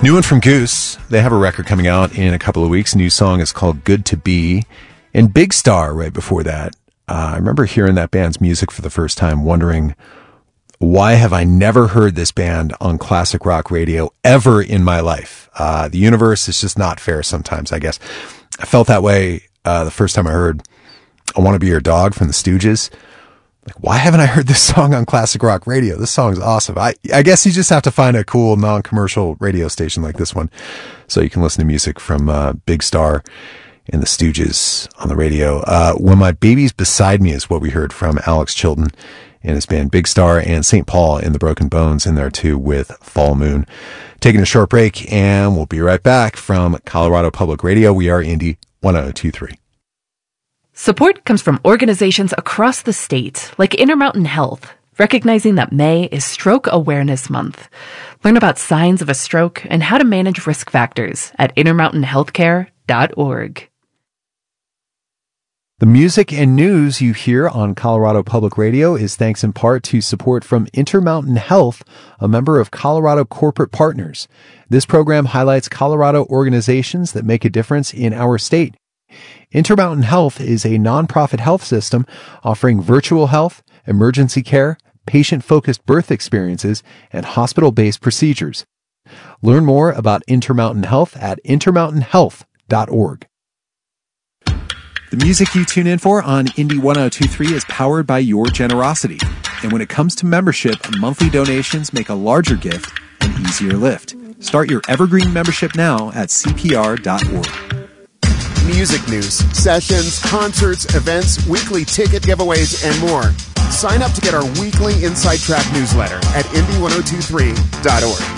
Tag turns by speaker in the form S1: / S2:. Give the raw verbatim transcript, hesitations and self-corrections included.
S1: New one from Goose. They have a record coming out in a couple of weeks. New song is called Good to Be. And Big Star right before that. Uh, I remember hearing that band's music for the first time, wondering, why have I never heard this band on classic rock radio ever in my life? Uh, the universe is just not fair sometimes, I guess. I felt that way uh, the first time I heard I Want to Be Your Dog from the Stooges. Like, why haven't I heard this song on classic rock radio? This song's awesome. I, I guess you just have to find a cool non-commercial radio station like this one so you can listen to music from uh, Big Star and the Stooges on the radio. Uh, When My Baby's Beside Me is what we heard from Alex Chilton and his band Big Star, and Saint Paul and the Broken Bones in there too with Fall Moon. Taking a short break, and we'll be right back from Colorado Public Radio. We are Indy one oh two point three.
S2: Support comes from organizations across the state, like Intermountain Health, recognizing that May is Stroke Awareness Month. Learn about signs of a stroke and how to manage risk factors at intermountain healthcare dot org.
S1: The music and news you hear on Colorado Public Radio is thanks in part to support from Intermountain Health, a member of Colorado Corporate Partners. This program highlights Colorado organizations that make a difference in our state. Intermountain Health is a nonprofit health system offering virtual health, emergency care, patient-focused birth experiences, and hospital-based procedures. Learn more about Intermountain Health at intermountain health dot org. The music you tune in for on Indy one oh two point three is powered by your generosity. And when it comes to membership, monthly donations make a larger gift an easier lift. Start your Evergreen membership now at c p r dot org.
S3: Music news, sessions, concerts, events, weekly ticket giveaways, and more. Sign up to get our weekly Inside Track newsletter at indy ten twenty-three dot org.